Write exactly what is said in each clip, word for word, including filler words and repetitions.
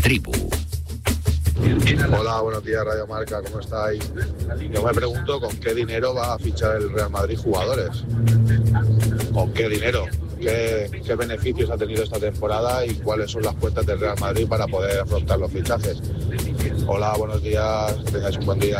tribu. Hola, buenos días Radio Marca, ¿cómo estáis? Yo me pregunto con qué dinero va a fichar el Real Madrid jugadores. ¿Con qué dinero? ¿Qué, qué beneficios ha tenido esta temporada y cuáles son las cuentas del Real Madrid para poder afrontar los fichajes? Hola, buenos días, que tengáis un buen día.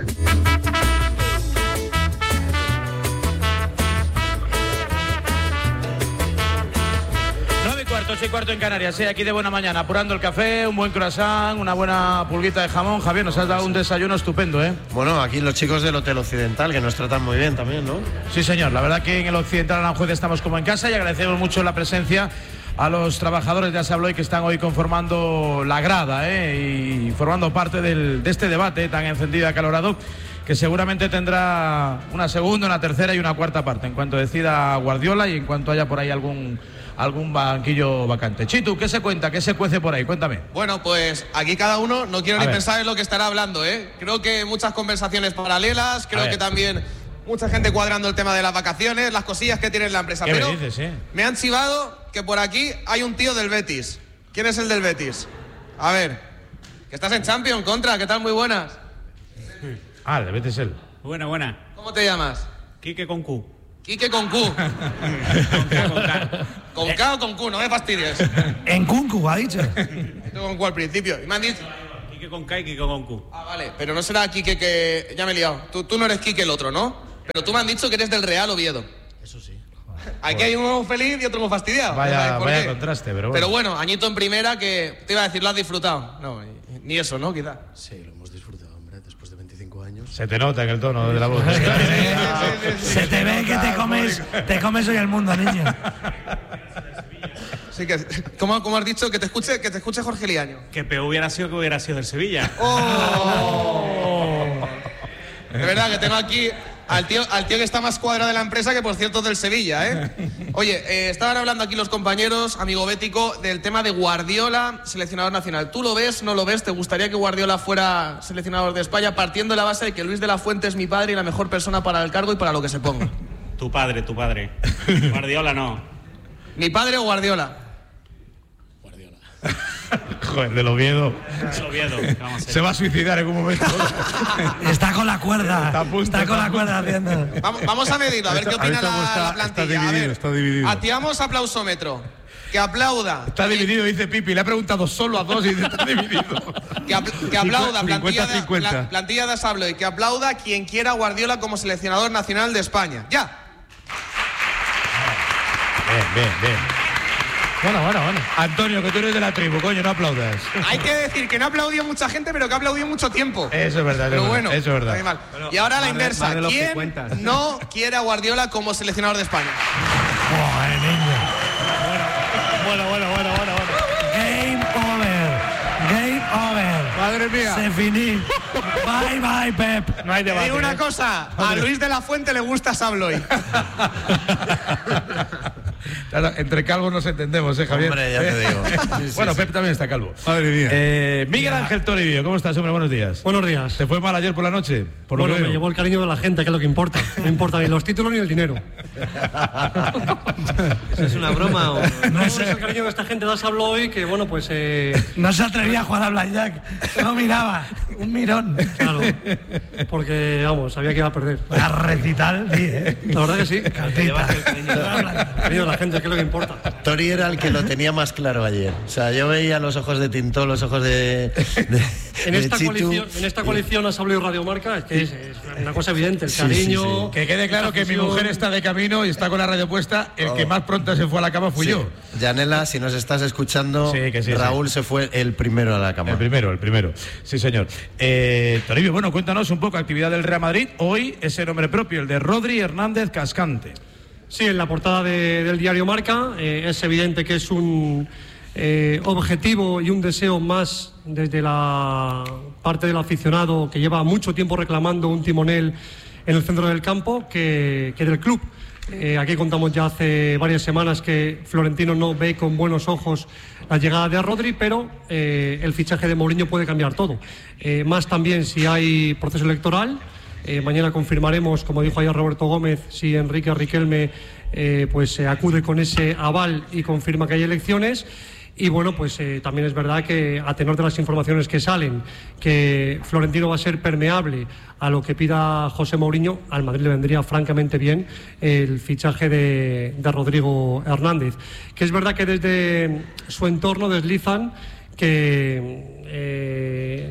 Cuarto, sí, cuarto en Canarias, sí, aquí de buena mañana, apurando el café, un buen croissant, una buena pulguita de jamón. Javier, nos has dado un desayuno estupendo, ¿eh? Bueno, aquí los chicos del Hotel Occidental, que nos tratan muy bien también, ¿no? Sí, señor, la verdad que en el Occidental Aranjuez estamos como en casa y agradecemos mucho la presencia a los trabajadores de Asa Abloy que están hoy conformando la grada, ¿eh? Y formando parte del, de este debate tan encendido y acalorado, que seguramente tendrá una segunda, una tercera y una cuarta parte en cuanto decida Guardiola y en cuanto haya por ahí algún algún banquillo vacante. Chitu, ¿qué se cuenta? ¿Qué se cuece por ahí? Cuéntame. Bueno, pues aquí cada uno, no quiero A ni ver. pensar en lo que estará hablando, ¿eh? Creo que muchas conversaciones paralelas, creo ver. que también mucha gente cuadrando el tema de las vacaciones, las cosillas que tiene la empresa. ¿Qué Pero me dices, eh? me han chivado que por aquí hay un tío del Betis. ¿Quién es el del Betis? A ver, que estás en Champions, Contra, ¿qué tal? Muy buenas. Ah, el Betis es él. Buena, buena. ¿Cómo te llamas? Quique con Q. Quique con Q. ¿Con K o con Q? No me fastidies. En Kunku, ha dicho. Tengo con Q al principio. Y me han dicho... Quique con K y Quique con Q. Ah, vale, pero no será Quique que... Ya me he liado. Tú, tú no eres Quique el otro, ¿no? Pero tú me han dicho que eres del Real Oviedo. Eso sí. Aquí hay uno feliz y otro muy fastidiado. Vaya, ¿Sabes por vaya qué? contraste, pero bueno. Pero bueno, añito en primera que... Te iba a decir, lo has disfrutado. No, ni eso, ¿no? Quizá. Sí, lo hemos disfrutado, hombre, después de veinticinco años. Se te nota en el tono de la voz. Se te ve que te comes, te comes hoy el mundo, niño. Sí que... ¿Cómo, cómo has dicho? Que te escuche, que te escuche Jorge Liaño. Que peor hubiera sido que hubiera sido del Sevilla. ¡Oh! De verdad que tengo aquí al tío, al tío que está más cuadrado de la empresa, que por cierto es del Sevilla, ¿eh? Oye, eh, estaban hablando aquí los compañeros, amigo Bético, del tema de Guardiola, seleccionador nacional. ¿Tú lo ves, no lo ves? ¿Te gustaría que Guardiola fuera seleccionador de España, partiendo de la base de que Luis de la Fuente es mi padre y la mejor persona para el cargo y para lo que se ponga? Tu padre, tu padre. Guardiola no. ¿Mi padre o Guardiola? Joder, del Oviedo. Es Oviedo. ¿Qué vamos a hacer? Se va a suicidar en un momento. Está con la cuerda. Está a punto, Está con está a la cuerda haciendo. Vamos, vamos a medirlo, a ver qué Está- opina a ver cómo la, está- la está plantilla. dividido, a ver, está dividido. activamos aplausómetro. Que aplauda. Está dividido, dice Pipi. Le ha preguntado solo a dos y dice, está dividido. Que, apl- que aplauda, plantilla de, cincuenta. pla- plantilla de Asa Abloy, que aplauda quien quiera a Guardiola como seleccionador nacional de España. ¡Ya! Bien, bien, bien. Bueno, bueno, bueno. Antonio, que tú eres de la tribu, coño, no aplaudas. Hay que decir que no ha aplaudido mucha gente, pero que ha aplaudido mucho tiempo. Eso es verdad, Pero eso, bueno, es verdad, eso es está verdad. bien mal. Y ahora la inversa. ¿Quién no quiere a Guardiola como seleccionador de España? Joder, niño. Bueno, bueno, bueno, bueno, bueno. Game over. Game over. Madre mía. Se finí. Bye, bye, Pep. No hay Te debate. digo una ¿eh? cosa, a Luis de la Fuente le gusta Sabloy. Claro, entre calvos nos entendemos, ¿eh, Javier? Hombre, ya te digo. Sí, sí, bueno, sí. Pep también está calvo. Madre mía. Eh, Miguel Ángel Toribio, ¿cómo estás, hombre? Buenos días. Buenos días. ¿Te fue mal ayer por la noche? Por lo Bueno, que me veo. llevó el cariño de la gente, que es lo que importa. No importa ni los títulos ni el dinero. ¿Eso es una broma o...? No es el cariño de esta gente de Asa Abloy, que bueno, pues... Eh, No se atrevía a jugar a Blackjack. No miraba. Un mirón. claro, porque, vamos, sabía que iba a perder. A recitar, sí, ¿eh? La verdad que sí. Cartita. El cariño de la gente, que es lo que importa. Tori era el que lo tenía más claro ayer. O sea, yo veía los ojos de Tintó, los ojos de, de, En de esta, Chitu. coalición, en esta coalición Asa Abloy Radio Marca, es que es, es una cosa evidente, el Sí, cariño... sí, sí. Que quede claro que mi fusión. mujer está de camino y está con la radio puesta. El que Oh. más pronto se fue a la cama fui Sí. yo. Yanela, si nos estás escuchando, Sí, que sí, Raúl se fue el primero a la cama. El primero, el primero. Sí, señor. Eh, Toribio, bueno, cuéntanos un poco actividad del Real Madrid. Hoy ese nombre propio, el de Rodri Hernández Cascante. Sí, en la portada de- del diario Marca eh, es evidente que es un eh, objetivo y un deseo más desde la parte del aficionado que lleva mucho tiempo reclamando un timonel en el centro del campo que, que del club. Eh, aquí contamos ya hace varias semanas que Florentino no ve con buenos ojos la llegada de Rodri, pero eh, el fichaje de Mourinho puede cambiar todo. Eh, más también si hay proceso electoral. Eh, mañana confirmaremos, como dijo ayer Roberto Gómez, si Enrique Riquelme eh, pues, eh, acude con ese aval y confirma que hay elecciones. Y bueno, pues eh, también es verdad que a tenor de las informaciones que salen, que Florentino va a ser permeable a lo que pida José Mourinho, al Madrid le vendría francamente bien el fichaje de, de Rodrigo Hernández. Que es verdad que desde su entorno deslizan que eh,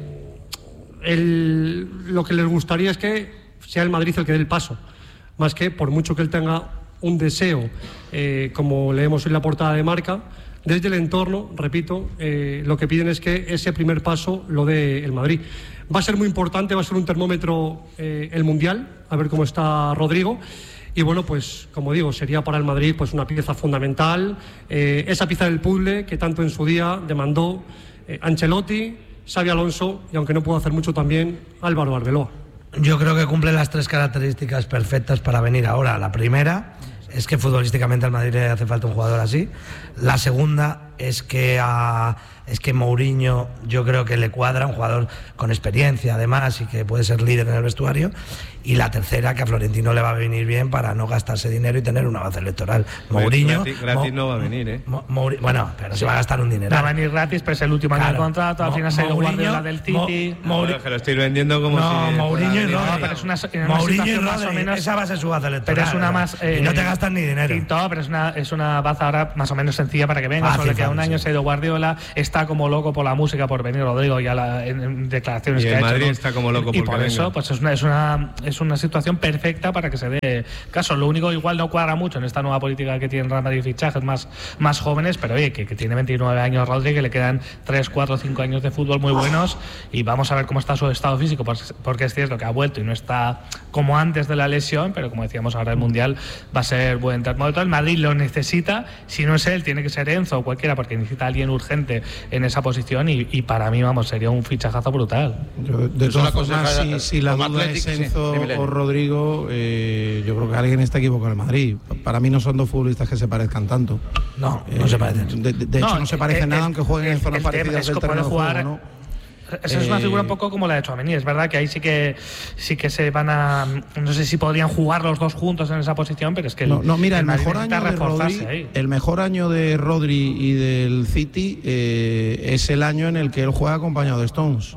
el, lo que les gustaría es que sea el Madrid el que dé el paso, más que por mucho que él tenga un deseo, eh, como leemos en la portada de Marca. Desde el entorno, repito, eh, lo que piden es que ese primer paso lo dé el Madrid. Va a ser muy importante, va a ser un termómetro eh, el Mundial, a ver cómo está Rodrigo. Y bueno, pues como digo, sería para el Madrid pues una pieza fundamental, eh, esa pieza del puzzle que tanto en su día demandó eh, Ancelotti, Xabi Alonso y, aunque no pudo hacer mucho, también Álvaro Arbeloa. Yo creo que cumple las tres características perfectas para venir ahora. La primera es que futbolísticamente al Madrid le hace falta un jugador así. La segunda es que a, es que Mourinho yo creo que le cuadra, un jugador con experiencia además y que puede ser líder en el vestuario. Y la tercera, que a Florentino le va a venir bien para no gastarse dinero y tener una base electoral. Pues Mourinho gratis, gratis no va a venir, ¿eh? Mo, Mouri, bueno, pero se va a gastar un dinero. Va a venir gratis, pero es el último año del contrato. Al final se ha ido Guardiola del City. Mo, Mouri, que lo estoy vendiendo como no, si. Mourinho y Rodri. No, pero es una, una Mourinho y Rodri, más o menos. Esa va a ser su base electoral. Pero es una más. Eh, y no te gastas ni dinero. Y todo, pero es una, es una baza ahora más o menos sencilla para que venga. Fácil, solo que a un año sí. se ha ido Guardiola, está como loco por la música, por venir Rodrigo, ya la, en, en declaraciones y que el ha Madrid hecho. Está como loco y porque por eso, venga. pues es una, es una, es una situación perfecta para que se dé caso. Lo único, igual no cuadra mucho en esta nueva política que tiene Real Madrid, fichajes más, más jóvenes, pero oye, que, que tiene veintinueve años Rodri, que le quedan tres, cuatro, cinco años de fútbol muy buenos, y vamos a ver cómo está su estado físico, porque es cierto que ha vuelto y no está como antes de la lesión, pero como decíamos, ahora el Mundial va a ser buen termómetro. El Madrid lo necesita, si no es él, tiene que ser Enzo o cualquiera, porque necesita a alguien urgente en esa posición, y, y para mí, vamos, sería un fichajazo brutal. Yo, de todas formas, si, si la duda es Enzo sí, o Rodrigo, eh, yo creo que alguien está equivocado en el Madrid. Para mí no son dos futbolistas que se parezcan tanto. No, no eh, se parecen. De, de, de no, hecho, no se parecen el, nada, aunque jueguen en zonas parecidas del terreno de juego, ¿no? Esa es una figura un poco como la de Tchouaméni. Es verdad que ahí sí que sí que se van a, no sé si podrían jugar los dos juntos en esa posición, pero es que no, no mira, el, el mejor año de Rodri, ahí. el mejor año de Rodri y del City eh, es el año en el que él juega acompañado de Stones.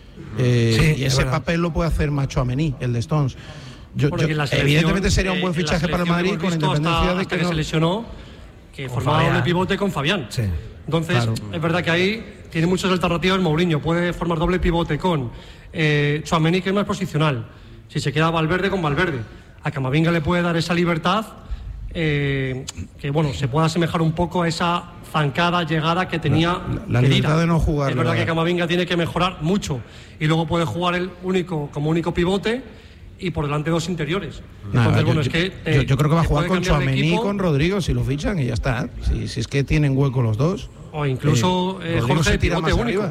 Eh, sí, y ese papel lo puede hacer más Tchouaméni, el de Stones. Yo, yo, evidentemente sería un buen fichaje eh, para el Madrid, con independencia hasta, de hasta que, que no... se lesionó, que formaba doble pivote con Fabián. Sí. Entonces, claro. es verdad que ahí tiene muchas alternativas Mourinho. Puede formar doble pivote con eh, Tchouaméni, que es más posicional. Si se queda Valverde, con Valverde. A Camavinga le puede dar esa libertad, eh, que bueno, se pueda asemejar un poco a esa zancada, llegada que tenía. La, la libertad de no jugar. Es verdad que Camavinga tiene que mejorar mucho. Y luego puede jugar el único como único pivote y por delante dos interiores. Nah, Entonces, yo, bueno, yo, es que te, yo, yo creo que va a jugar con Tchouaméni y con Rodrigo si lo fichan y ya está. Si, si es que tienen hueco los dos. O incluso eh, eh, Jorge se tira pivote más único. Arriba.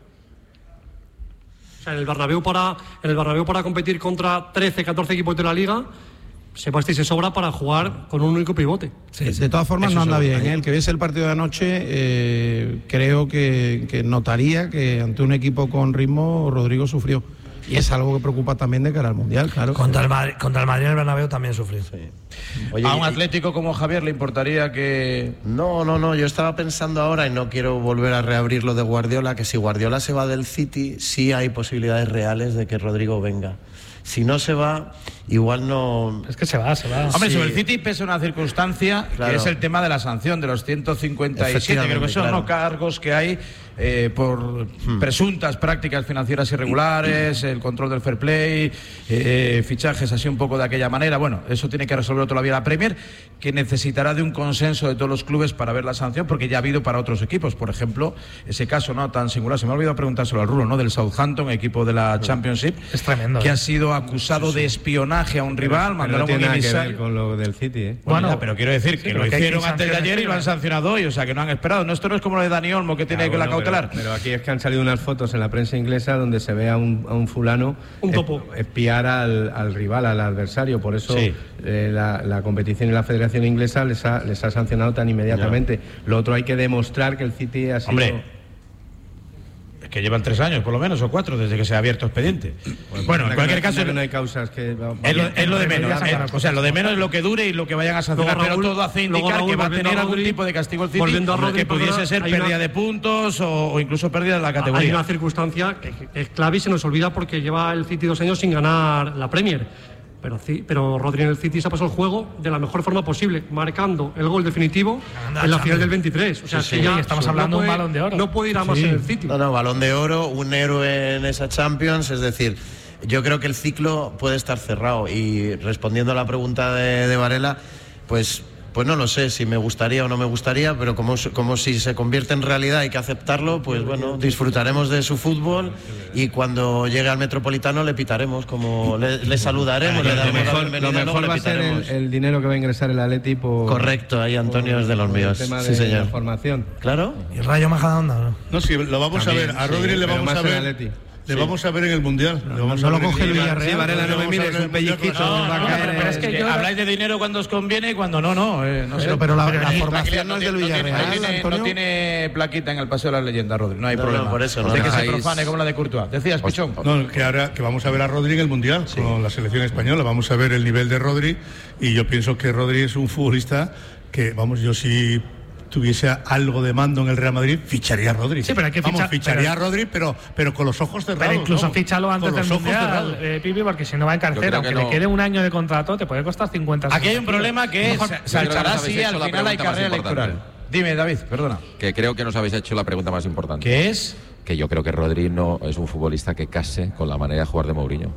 O sea, en el Bernabéu para en el Bernabéu para competir contra trece, catorce equipos de la liga, se basta y se sobra para jugar con un único pivote. Sí, sí. De todas formas, eso no anda bien. ¿eh? El que viese el partido de anoche, eh, creo que, que notaría que ante un equipo con ritmo, Rodrigo sufrió. Y es algo que preocupa también de cara al Mundial, claro. Contra el Madrid, contra el Madrid en el Bernabéu también sufrió. Sí. Oye, ¿a un Atlético como Javier le importaría que...? No, no, no, yo estaba pensando ahora, y no quiero volver a reabrir lo de Guardiola, que si Guardiola se va del City, sí hay posibilidades reales de que Rodrigo venga. Si no se va, igual no... Es que se va, se va. Hombre, sí. sobre el City pesa una circunstancia, claro, que es el tema de la sanción de los ciento cincuenta y siete, creo que son, claro, ¿no?, cargos que hay eh, por hmm. presuntas prácticas financieras irregulares, el control del fair play, eh, fichajes así un poco de aquella manera. Bueno, eso tiene que resolver todavía la Premier, que necesitará de un consenso de todos los clubes para ver la sanción, porque ya ha habido para otros equipos. Por ejemplo, ese caso no tan singular, se me ha olvidado preguntárselo al Rulo, ¿no?, del Southampton, equipo de la Championship, es tremendo, que ¿eh? ha sido acusado sí, sí. de espionaje a un rival, mandaron no tiene un nada emisario. que ver con lo del City, ¿eh? Bueno, bueno, pero quiero decir que sí, lo hicieron que antes de ayer y lo han sancionado hoy, o sea que no han esperado. No, esto no es como lo de Dani Olmo, que tiene ah, bueno, que la cautelar. Pero, pero aquí es que han salido unas fotos en la prensa inglesa donde se ve a un, a un fulano un topo. espiar al, al rival, al adversario. Por eso sí. eh, la, la competición y la Federación Inglesa les ha, les ha sancionado tan inmediatamente. Ya. Lo otro, hay que demostrar que el City ha sido... Hombre. Que que llevan tres años por lo menos o cuatro desde que se ha abierto expediente. Bueno, bueno en cualquier caso no hay causas que es lo, es lo de menos, es, o sea, lo de menos es lo que dure y lo que vayan a sancionar, pero todo hace indicar que va a tener algún tipo de castigo el City, que pudiese ser pérdida de puntos o, o incluso pérdida de la categoría. Hay una circunstancia que, que es clave y se nos olvida porque lleva el City dos años sin ganar la Premier. Pero, pero Rodri en el City se ha pasado el juego de la mejor forma posible, marcando el gol definitivo Anda, en la final del veintitrés. O sea, sí, que ya estamos hablando de no un balón de oro. No puede ir a más sí. en el City. No, no, balón de oro, un héroe en esa Champions. Es decir, yo creo que el ciclo puede estar cerrado. Y respondiendo a la pregunta de, de Varela, pues... Pues no lo sé si me gustaría o no me gustaría, pero como, como si se convierte en realidad hay que aceptarlo, pues bueno, disfrutaremos de su fútbol y cuando llegue al Metropolitano le pitaremos, como le, le saludaremos, le daremos la bienvenida. Lo mejor no, va a ser el, el dinero que va a ingresar el Atleti por... Correcto, ahí Antonio por, es de los míos. El tema sí, de señor. La formación. ¿Claro? ¿Y Rayo Majadahonda o no? No, sí, lo vamos También, a ver. A Rodri sí, le vamos a ver... Le sí. vamos a ver en el Mundial. No, vamos no a ver lo coge el Villarreal. Sí, Varela, no me mires, un pellizquito. No, no, no, pero es que, que habláis de dinero cuando os conviene y cuando no, no. Eh, no pero, sé. pero la, pero la formación no es del Villarreal, no tiene, no tiene plaquita en el Paseo de las Leyendas, Rodri. No hay no, problema. No, por eso no. De que se profane como la de Courtois. Decías, Pichón. No, que ahora que vamos a ver a Rodri en el Mundial sí. con la selección española. Vamos a ver el nivel de Rodri y yo pienso que Rodri es un futbolista que, vamos, yo sí... tuviese algo de mando en el Real Madrid, ficharía a Rodri. Sí, pero hay que Vamos, fichar, ficharía pero, a Rodri, pero, pero con los ojos cerrados. Pero incluso ¿no? fíchalo antes del Mundial, eh, Pipi, porque si no va en cartera, aunque no. le quede un año de contrato, te puede costar cincuenta. Aquí hay un problema que es, saltará si al final hay carrera electoral. Dime, David, perdona. Que creo que nos habéis hecho la pregunta más importante. ¿Qué es? Que yo creo que Rodri no es un futbolista que case con la manera de jugar de Mourinho.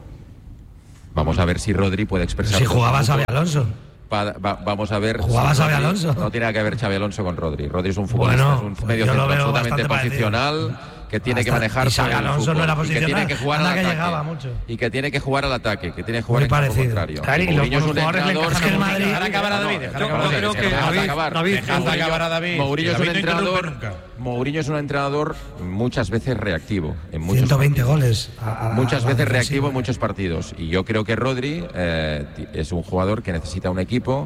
Vamos a ver si Rodri puede expresar... Si jugaba Xabi Alonso. Va, va, vamos a ver. ¿Jugaba si Xabi Alonso? No tiene nada que ver Xabi Alonso con Rodri. Rodri es un futbolista, bueno, es un pues medio centro absolutamente posicional, que tiene Hasta, que manejar y Xabi Alonso no era posicional, y que tiene que jugar al que ataque. Llegaba mucho. Y que tiene que jugar al ataque, que tiene que jugar Muy en campo parecido. contrario. Claro, y Mourinho es un entrenador. Es que el Madrid. Dejar acabar a David. Dejar acabar a David. Dejar acabar a David. Mourinho es un entrenador. Mourinho es un entrenador muchas veces reactivo. En muchos ciento veinte goles. A, a, muchas a veces reactivo en muchos partidos. Y yo creo que Rodri eh, es un jugador que necesita un equipo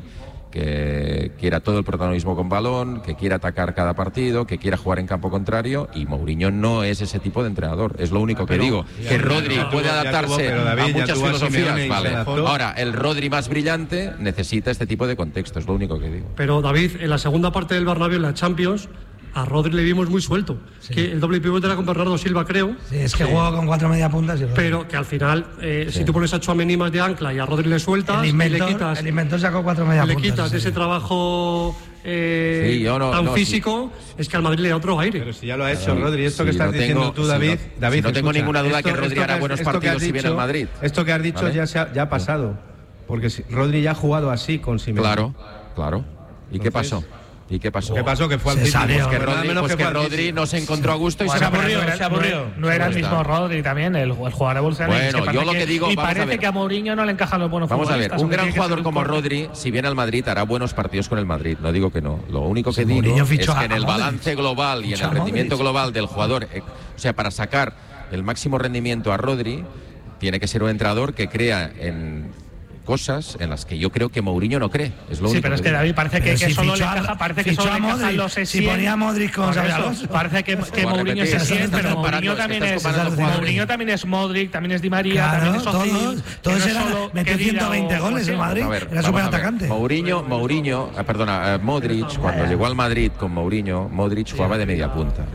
que quiera todo el protagonismo con balón, que quiera atacar cada partido, que quiera jugar en campo contrario, y Mourinho no es ese tipo de entrenador. Es lo único que digo, que Rodri puede adaptarse a muchas filosofías. Vale. Ahora, el Rodri más brillante necesita este tipo de contexto, es lo único que digo. Pero David, en la segunda parte del Bernabéu, en la Champions, a Rodri le vimos muy suelto. Sí. Que el doble pivote era con Bernardo Silva, creo. Sí, es que sí. jugó con cuatro media puntas. Y pero que al final, eh, sí. si tú pones a Tchouaméni más de ancla y a Rodri le sueltas, el inventor, le quitas. El inventor sacó cuatro media le puntas. Le quitas sí. ese trabajo eh, sí, no, tan no, físico, sí. es que al Madrid le da otro aire. Pero si ya lo ha hecho sí, Rodri, esto sí, que estás no diciendo tengo, tú, David. Si no, David si no tengo escucha, ninguna duda esto, que Rodri hará buenos partidos si viene al Madrid. Esto que has dicho ¿vale? ya, se ha, ya ha pasado. Porque si, Rodri ya ha jugado así con Simeone. Claro, claro. ¿Y Entonces, qué pasó? ¿Y qué pasó? ¿Qué pasó? Que fue al City. Pues que Rodri, pues que que Rodri no se encontró a gusto y bueno, se aburrió. No, se aburrió. No, no era el mismo Rodri también, el, el jugador evolucionario. Bueno, yo lo que, que digo, y vamos parece a ver. que a Mourinho no le encajan los buenos vamos futbolistas. Vamos a ver, un gran jugador como Rodri, si viene al Madrid, hará buenos partidos con el Madrid. No digo que no. Lo único que sí, digo Mourinho es que en el Modric. balance global y en el rendimiento global del jugador, eh, o sea, para sacar el máximo rendimiento a Rodri, tiene que ser un entrenador que crea en cosas en las que yo creo que Mourinho no cree. Es lo sí, único pero es que David parece que, que si solo fichó, le encaja, parece que solo le encaja los si si ponía a Modric con Xabi Alonso. Parece que, que Mourinho es así, pero Mourinho también es Mourinho también es Modric, también es Di María, claro, también es Ozil. Todos, todos eran metió ciento veinte goles en Madrid. Ver, era súper atacante. Mourinho, Mourinho, eh, perdona, eh, Modric cuando llegó al Madrid con Mourinho, Modric jugaba de media punta.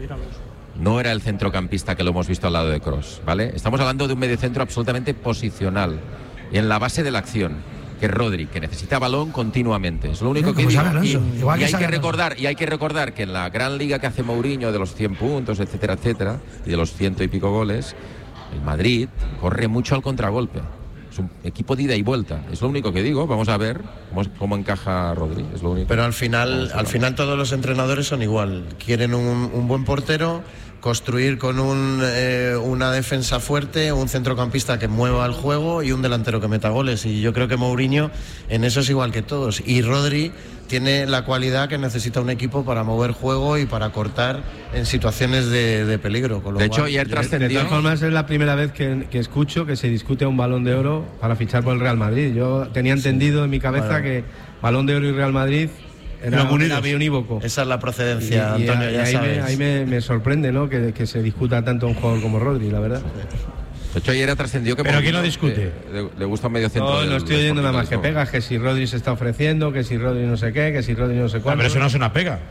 No era el centrocampista que lo hemos visto al lado de Kroos, ¿vale? Estamos hablando de un mediocentro absolutamente posicional y en la base de la acción. Que Rodri, que necesita balón continuamente. Es lo único que digo. Y, y hay que recordar, y hay que recordar que en la gran liga que hace Mourinho de los cien puntos, etcétera, etcétera, y de los ciento y pico goles, el Madrid corre mucho al contragolpe. Es un equipo de ida y vuelta. Es lo único que digo. Vamos a ver cómo, cómo encaja Rodri. Es lo único. Pero al final, al final todos los entrenadores son igual. Quieren un, un buen portero, construir con un, eh, una defensa fuerte, un centrocampista que mueva el juego y un delantero que meta goles. Y yo creo que Mourinho en eso es igual que todos. Y Rodri tiene la cualidad que necesita un equipo para mover juego y para cortar en situaciones de, de peligro. Con lo de cual, hecho, ayer trascendió. De todas formas, es la primera vez que, que escucho que se discute un Balón de Oro para fichar por el Real Madrid. Yo tenía entendido sí, en mi cabeza claro. que Balón de Oro y Real Madrid Era, era unívoco. Esa es la procedencia, y, y, Antonio, y ya ahí sabes. Me, ahí me, me sorprende, ¿no? Que, que se discuta tanto un jugador como Rodri, la verdad. De hecho, ayer ha trascendido que... ¿Pero quién lo discute? Le, le gusta un medio centro. No, del, no estoy oyendo nada más que Sporting pegas, que si Rodri se está ofreciendo, que si Rodri no sé qué, que si Rodri no sé cuánto. Pero eso no es una pega.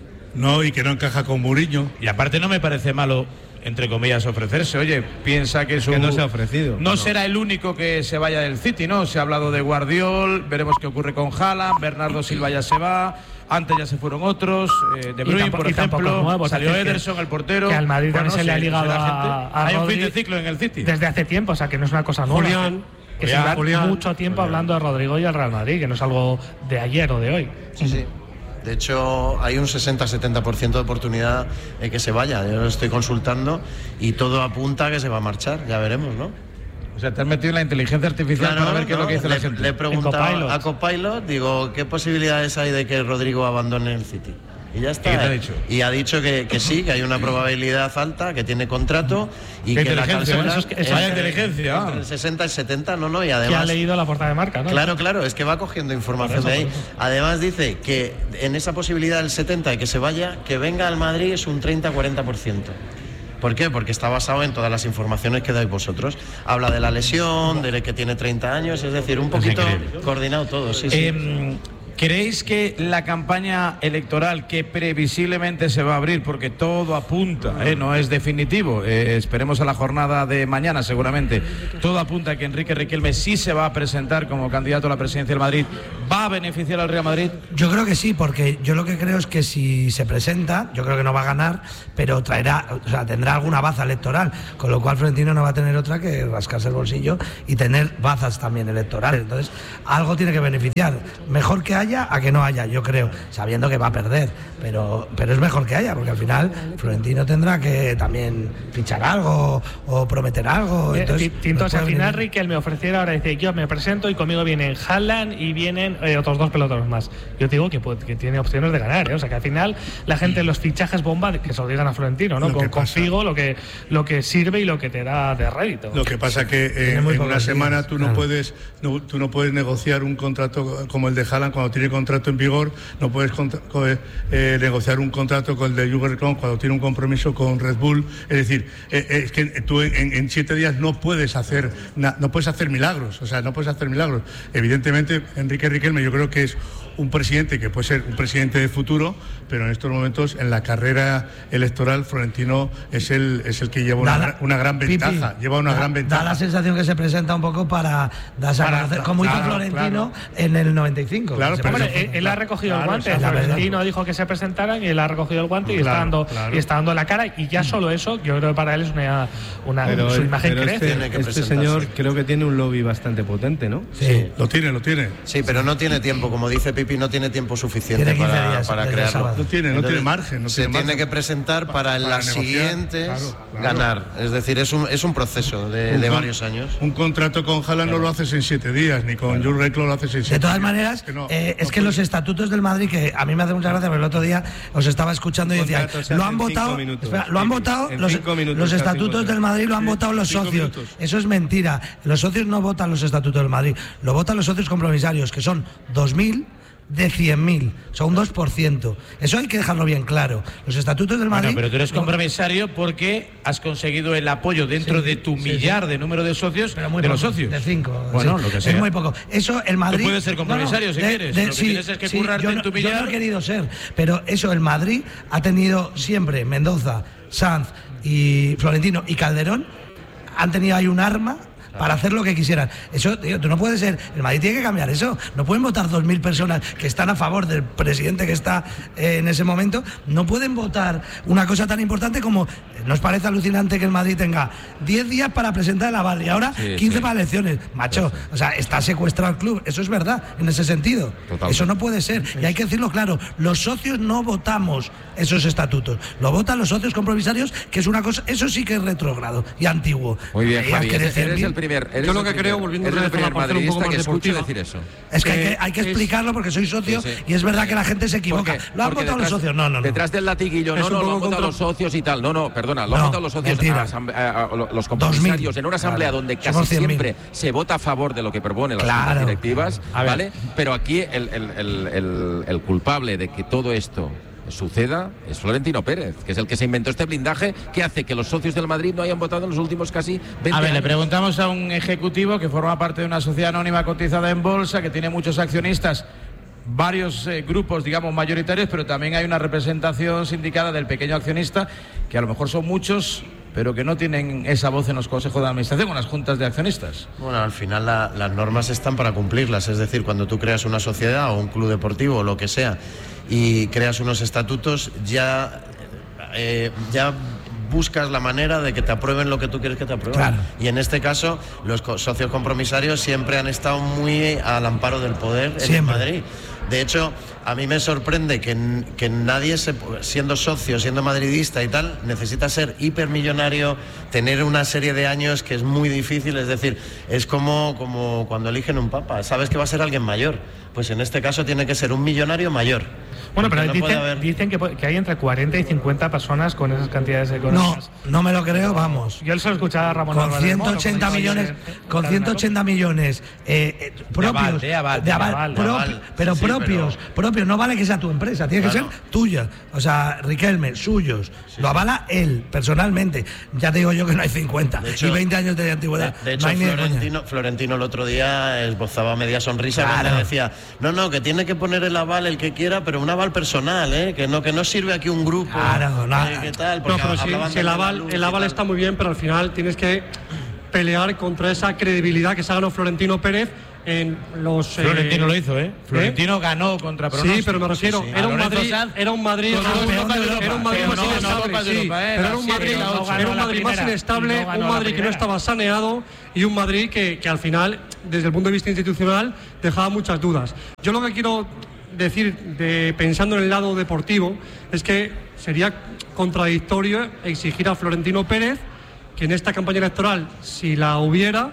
No, y que no encaja con Mourinho. Y aparte no me parece malo, entre comillas, ofrecerse. Oye, piensa que su... Que no se ha ofrecido. No, no será el único que se vaya del City, ¿no? Se ha hablado de Guardiol, veremos qué ocurre con Haaland, Bernardo Silva ya se va, antes ya se fueron otros, eh, De Bruyne, por ejemplo, nuevo, salió que, Ederson, el portero. Que al Madrid bueno, también se sí, le ha ligado a, a Hay un Rodri fin de ciclo en el City. desde hace tiempo, o sea que no es una cosa nueva. Julián, que se Julián, da Julián, mucho tiempo Julián. hablando de Rodrigo y el Real Madrid, que no es algo de ayer o de hoy. Sí, sí. De hecho, hay un sesenta a setenta por ciento de oportunidad de que se vaya. Yo lo estoy consultando y todo apunta a que se va a marchar. Ya veremos, ¿no? O sea, te has metido en la inteligencia artificial Claro, para ver qué no, es lo que dice le, la gente. Le he preguntado a Copilot, digo, ¿qué posibilidades hay de que Rodrigo abandone el City? Y ya está. ¿Y qué te ha ¿eh? dicho? Y ha dicho que, que sí, que hay una probabilidad alta, que tiene contrato y ¿Qué que la inteligencia? cláusula Eso es que- eso es inteligencia, ah. entre el sesenta y setenta, no, no, y Que además ha leído la portada de marca, ¿no? Claro, claro, es que va cogiendo información Por eso, de ahí. por eso. Además dice que en esa posibilidad del setenta de que se vaya, que venga al Madrid es un treinta a cuarenta por ciento. ¿Por qué? Porque está basado en todas las informaciones que dais vosotros. Habla de la lesión, de que tiene treinta años, es decir, un poquito coordinado todo. Sí, sí. Eh, ¿Creéis que la campaña electoral que previsiblemente se va a abrir, porque todo apunta, eh, no es definitivo, eh, esperemos a la jornada de mañana seguramente, todo apunta a que Enrique Riquelme sí se va a presentar como candidato a la presidencia del Madrid, ¿va a beneficiar al Real Madrid? Yo creo que sí, porque yo lo que creo es que si se presenta, yo creo que no va a ganar, pero traerá, o sea, tendrá alguna baza electoral, con lo cual Florentino no va a tener otra que rascarse el bolsillo y tener bazas también electorales. Entonces, algo tiene que beneficiar. Mejor que haya a que no haya, yo creo, sabiendo que va a perder, pero, pero es mejor que haya, porque al final Florentino tendrá que también fichar algo o prometer algo. Eh, Entonces, Tintos, al puede final venir. Riquelme ofreciera, ahora dice, yo me presento y conmigo vienen Haaland y vienen eh, otros dos pelotones más. Yo te digo que, pues, que tiene opciones de ganar, ¿eh? O sea que al final la gente, los fichajes bomba, que se lo digan a Florentino, ¿no? Lo Con, que con pasa- Figo, lo que, lo que sirve y lo que te da de rédito. Lo que pasa que eh, Tiene muy en pocos una semana días, tú no claro. puedes no, tú no puedes negociar un contrato como el de Haaland cuando tiene contrato en vigor, no puedes contra- co- eh, negociar un contrato con el de Jürgen Klopp cuando tiene un compromiso con Red Bull. Es decir, eh, eh, es que tú en, en siete días no puedes hacer na- no puedes hacer milagros, o sea, no puedes hacer milagros. Evidentemente, Enrique Riquelme yo creo que es un presidente que puede ser un presidente de futuro, pero en estos momentos en la carrera electoral Florentino es el es el que lleva una, Da la- gra- una gran Pipi, ventaja, lleva una da- gran ventaja. Da la sensación que se presenta un poco para darse a Para- conocer, como hizo claro, Florentino en el noventa y cinco. Claro, Se pero presentó. Hombre, él, él ha recogido Claro, el guante, esa es la Florentino verdad. dijo que se presentaran y él ha recogido el guante y, Claro, está dando, claro. y está dando la cara, y ya solo eso, yo creo que para él es una, una Pero, su imagen pero crece. este, Tiene que este presentarse. señor creo que tiene un lobby bastante potente, ¿no? Sí. Lo tiene, lo tiene. Sí, pero no tiene tiempo, como dice Pipi, no tiene tiempo suficiente Tiene quince para, días para desde el crearlo. sábado. No tiene, no tiene margen, no se tiene tiene margen. que presentar para en Para las negociar, siguientes claro, claro. ganar. Es decir, es un, es un proceso de, Un de con- varios años. Un contrato con Haaland no lo haces en siete días, ni con Jurgen Klopp lo haces en siete De todas días. maneras, no, eh, es no que puede. los estatutos del Madrid, que a mí me hace mucha gracia, pero el otro día os estaba escuchando y decía, Contrato se lo hace han en cinco votado, minutos. espera, lo han Sí, votado, en los, cinco minutos los se hace un estatutos contrato. del Madrid lo han Sí, votado los cinco socios. minutos. Eso es mentira. Los socios no votan los estatutos del Madrid, lo votan los socios compromisarios, que son dos mil de cien mil, o sea, un dos por ciento. Eso hay que dejarlo bien claro. Los estatutos del Madrid... Bueno, pero tú eres no- compromisario porque has conseguido el apoyo dentro Sí, de tu sí, millar sí. de número de socios Pero muy de los poco, socios. de cinco. Bueno, sí. lo que sea. Es muy poco. Eso, el Madrid... Tú puedes ser compromisario No, no, si de- quieres. de- Lo que sí, tienes es que sí, currarte yo en no- tu Yo no millar. he querido ser, pero eso, el Madrid ha tenido siempre Mendoza, Sanz y Florentino y Calderón, han tenido ahí un arma para hacer lo que quisieran. Eso, tío, tú no puedes ser... El Madrid tiene que cambiar eso. No pueden votar dos mil personas que están a favor del presidente que está eh, en ese momento. No pueden votar una cosa tan importante como... ¿Nos parece alucinante que el Madrid tenga diez días para presentar el aval y ahora Sí, quince sí. para elecciones? Macho, o sea, está secuestrado el club. Eso es verdad, en ese sentido. Totalmente. Eso no puede ser. Y hay que decirlo claro. Los socios no votamos esos estatutos. Lo votan los socios compromisarios, que es una cosa... Eso sí que es retrógrado y antiguo. Muy bien, Hay Javi. que Eres, decir eres mil el primer, eres yo lo el que primer, creo, volviendo eres a el la primer parte un poco madridista más que escucho deportiva. decir eso. Es que hay que, Eh, hay que es- explicarlo porque soy socio Sí, sí. y es verdad que la gente se equivoca. Porque- Lo han porque votado los detrás- socios. No, no, no. Detrás del latiguillo, Es no, un no, lo poco han votado contra- los socios y tal. No, no, perdona, lo han No, votado los socios, mentira. a la asamble- a- a- a los compromisarios en una asamblea Claro. donde casi Somos cien mil. siempre se vota a favor de lo que proponen las Claro. juntas directivas, A ver. ¿vale? Pero aquí el, el- el- el- el culpable de que todo esto suceda es Florentino Pérez, que es el que se inventó este blindaje que hace que los socios del Madrid no hayan votado en los últimos casi veinte A ver, le años. preguntamos a un ejecutivo que forma parte de una sociedad anónima cotizada en bolsa, que tiene muchos accionistas, varios eh, grupos, digamos, mayoritarios, pero también hay una representación sindicada del pequeño accionista, que a lo mejor son muchos, pero que no tienen esa voz en los consejos de administración o en las juntas de accionistas. Bueno, al final la- las normas están para cumplirlas, es decir, cuando tú creas una sociedad o un club deportivo o lo que sea y creas unos estatutos, ya, eh, ya buscas la manera de que te aprueben lo que tú quieres que te aprueben. Claro. Y en este caso, los co- socios compromisarios siempre han estado muy al amparo del poder en Siempre. Madrid. De hecho, a mí me sorprende que, n- que nadie, se, siendo socio, siendo madridista y tal, necesita ser hipermillonario, tener una serie de años que es muy difícil. Es decir, es como, como cuando eligen un papa. Sabes que va a ser alguien mayor. Pues en este caso tiene que ser un millonario mayor. Bueno, Porque pero no puede dicen, haber- dicen que, po- que hay entre cuarenta y cincuenta personas con esas cantidades No, económicas. no me lo creo, vamos. Yo se lo escuchaba a Ramón Con Álvarez del Mono, ciento ochenta como dice millones, ayer, con en ciento ochenta millones eh, eh, propios, aval, de aval, de de aval, aval, de propi- aval. pero Sí, sí, propios, pero- propios, no vale que sea tu empresa, tiene Claro. que ser tuya. O sea, Riquelme, suyos, lo avala él, personalmente. Ya te digo yo que no hay cincuenta De hecho- y veinte años de antigüedad. De, de hecho, no hay ni de coña. Florentino, Florentino el otro día esbozaba media sonrisa Claro. cuando decía, no, no, que tiene que poner el aval el que quiera, pero un aval personal, ¿eh? que no que no sirve aquí un grupo. Claro, no. eh, ¿qué tal? No, Porque pero si, hablaban si de el la aval, luz el y aval tal. está muy bien, pero al final tienes que pelear contra esa credibilidad que se ha ganado Florentino Pérez en los... eh, Florentino lo hizo, ¿eh? Florentino ganó contra pronóstico. Sí, pero me refiero, Sí, sí. era, A un Lorenzo Madrid, Sanz, era un Madrid, todo era un- Copa de Europa, era un Madrid pero más no, no inestable, Copa de sí, Europa, ¿eh? pero era La un siete Madrid, y la ocho. era un la Madrid más primera, inestable, y no ganó un la Madrid que no primera. estaba saneado y un Madrid que, que al final, desde el punto de vista institucional, dejaba muchas dudas. Yo lo que quiero decir, de, pensando en el lado deportivo, es que sería contradictorio exigir a Florentino Pérez que en esta campaña electoral, si la hubiera,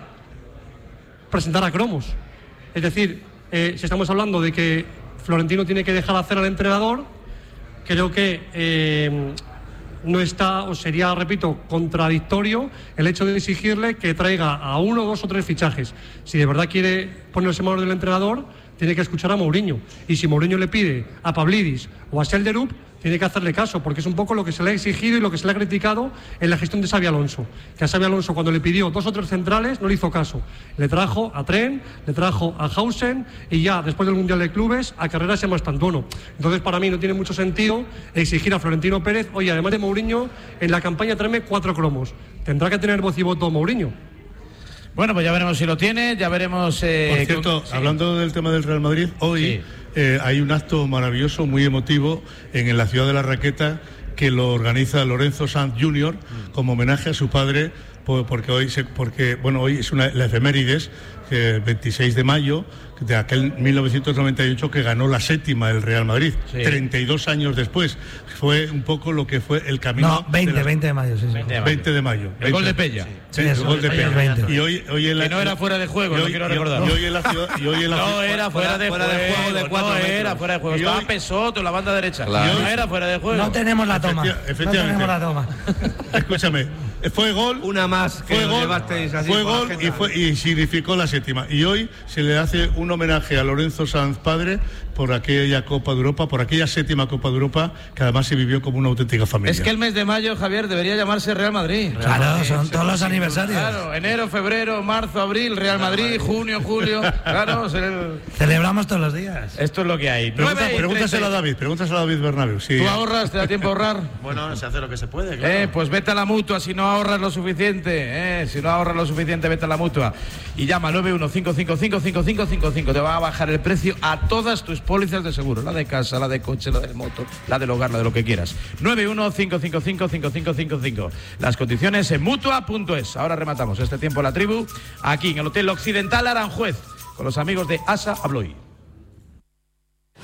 presentara cromos. Es decir, eh, si estamos hablando de que Florentino tiene que dejar hacer al entrenador, creo que eh, no está, o sería, repito, contradictorio el hecho de exigirle que traiga a uno, dos o tres fichajes. Si de verdad quiere ponerse en manos del entrenador, tiene que escuchar a Mourinho. Y si Mourinho le pide a Pavlidis o a Selderup, tiene que hacerle caso, porque es un poco lo que se le ha exigido y lo que se le ha criticado en la gestión de Xabi Alonso. Que a Xabi Alonso, cuando le pidió dos o tres centrales, no le hizo caso. Le trajo a Tren, le trajo a Hausen y ya, después del Mundial de Clubes, a Carreras y a Mastantuono. Entonces, para mí no tiene mucho sentido exigir a Florentino Pérez, oye, además de Mourinho, en la campaña tráeme cuatro cromos. Tendrá que tener voz y voto Mourinho. Bueno, pues ya veremos si lo tiene, ya veremos... Eh, Por cierto, con- sí. hablando del tema del Real Madrid, hoy Sí. eh, hay un acto maravilloso, muy emotivo, en, en la ciudad de La Raqueta, que lo organiza Lorenzo Sanz junior como homenaje a su padre, po- porque hoy, se, porque, bueno, hoy es una, la efemérides, eh, veintiséis de mayo, de aquel mil novecientos noventa y ocho que ganó la séptima del Real Madrid, Sí. treinta y dos años después. Fue un poco lo que fue el camino... No, veinte, de la- veinte de mayo, sí, sí. veinte de mayo. veinte de mayo. El gol de Pella. Sí, Sí, el eso, gol de hoy es Peña. veinte. Y hoy, hoy en la, Que no era fuera de juego, y no hoy- quiero y- recordar. Y hoy en la ciudad... Y hoy en la No ciudad- era fuera de fuera juego, de juego de cuatro no metros. era fuera de juego. Y Estaba hoy- Pesoto en la banda derecha. Claro. No era fuera de juego. No tenemos la toma. Efecti- No efectivamente. tenemos la toma. Escúchame, fue gol, Una más que fue nos gol, llevasteis así fue por la gol y, agenda. fue, y significó la séptima. Y hoy se le hace un homenaje a Lorenzo Sanz padre por aquella Copa de Europa, por aquella séptima Copa de Europa, que además se vivió como una auténtica familia. Es que el mes de mayo, Javier, debería llamarse Real Madrid. Claro, son todos los aniversarios. Claro, enero, febrero, marzo, abril, Real Madrid, junio, julio. Claro, ser el- Celebramos todos los días. esto es lo que hay. Pregunta- nueve y pregúntaselo a treinta. David, pregúntaselo a David Bernabéu. Sí. ¿Tú ahorras? ¿Te da tiempo a ahorrar? Bueno, se hace lo que se puede, claro. Eh, pues vete a la mutua si no ahorras lo suficiente. Eh, si no ahorras lo suficiente, vete a la mutua. Y llama al nueve uno cinco cinco cinco cinco cinco cinco cinco. Te va a bajar el precio a todas tus pólizas de seguro. La de casa, la de coche, la de moto, la del hogar, la de lo que quieras. nueve uno cinco cinco cinco cinco cinco cinco cinco. Las condiciones en mutua punto es. Ahora rematamos este tiempo la tribu aquí en el Hotel Occidental Aranjuez con los amigos de Asa Abloy.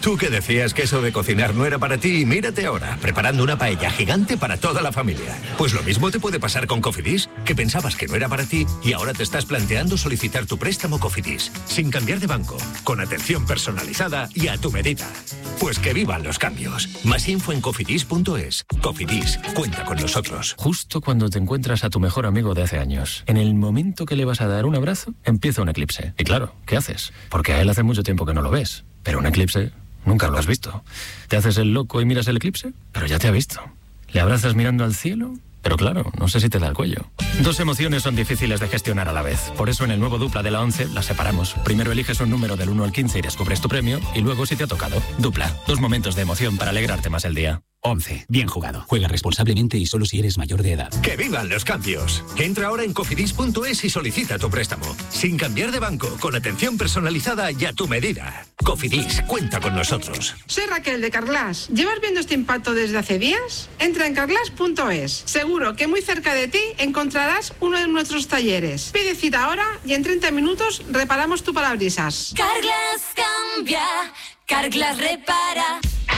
Tú que decías que eso de cocinar no era para ti, y mírate ahora, preparando una paella gigante para toda la familia. Pues lo mismo te puede pasar con Cofidis, que pensabas que no era para ti y ahora te estás planteando solicitar tu préstamo Cofidis, sin cambiar de banco, con atención personalizada y a tu medida. Pues que vivan los cambios. Más info en cofidis punto es. Cofidis, cuenta con nosotros. Justo cuando te encuentras a tu mejor amigo de hace años, en el momento que le vas a dar un abrazo, empieza un eclipse. Y claro, ¿qué haces? Porque a él hace mucho tiempo que no lo ves. Pero un eclipse nunca lo has visto. ¿Te haces el loco y miras el eclipse? Pero ya te ha visto. ¿Le abrazas mirando al cielo? Pero claro, no sé si te da el cuello. Dos emociones son difíciles de gestionar a la vez. Por eso en el nuevo Dupla de la once las separamos. Primero eliges un número del uno al quince y descubres tu premio. Y luego si te ha tocado. Dupla. Dos momentos de emoción para alegrarte más el día. once. Bien jugado. Juega responsablemente y solo si eres mayor de edad. ¡Que vivan los cambios! Entra ahora en cofidis punto es y solicita tu préstamo. Sin cambiar de banco, con atención personalizada y a tu medida. Cofidis, cuenta con nosotros. Soy Raquel de Carglass. ¿Llevas viendo este impacto desde hace días? Entra en carglass punto es. Seguro que muy cerca de ti encontrarás uno de nuestros talleres. Pide cita ahora y en treinta minutos reparamos tu parabrisas. Carglass cambia, Carglass repara.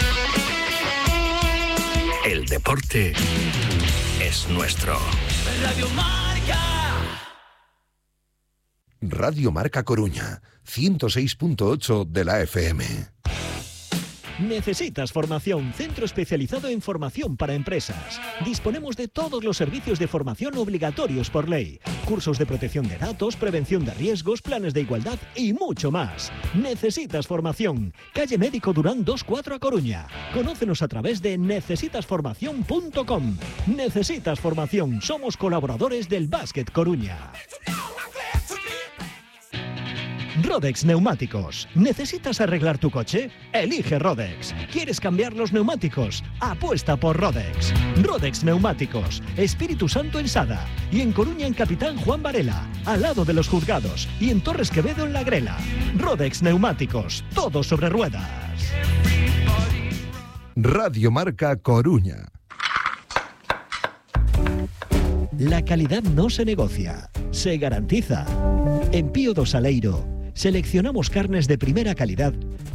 El deporte es nuestro. Radio Marca. Radio Marca Coruña, ciento seis punto ocho de la F M. ¿Necesitas formación? Centro especializado en formación para empresas. Disponemos de todos los servicios de formación obligatorios por ley. Cursos de protección de datos, prevención de riesgos, planes de igualdad y mucho más. ¿Necesitas formación? Calle Médico Durán dos cuatro a Coruña. Conócenos a través de necesitas formación punto com. Necesitas formación. Somos colaboradores del Básquet Coruña. Rodex Neumáticos. ¿Necesitas arreglar tu coche? Elige Rodex. ¿Quieres cambiar los neumáticos? Apuesta por Rodex. Rodex Neumáticos. Espíritu Santo en Sada. Y en Coruña en Capitán Juan Varela. Al lado de los juzgados. Y en Torres Quevedo en La Grela. Rodex Neumáticos. Todo sobre ruedas. Radio Marca Coruña. La calidad no se negocia. Se garantiza. En Pío do Saleiro seleccionamos carnes de primera calidad